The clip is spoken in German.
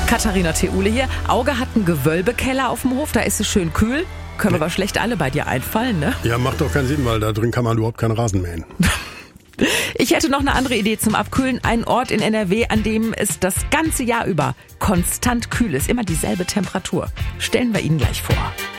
Katharina Theule hier. Auge hat einen Gewölbekeller auf dem Hof, da ist es schön kühl. Können wir aber schlecht alle bei dir einfallen, ne? Ja, macht doch keinen Sinn, weil da drin kann man überhaupt keinen Rasen mähen. Ich hätte noch eine andere Idee zum Abkühlen. Ein Ort in NRW, an dem es das ganze Jahr über konstant kühl ist. Immer dieselbe Temperatur. Stellen wir Ihnen gleich vor.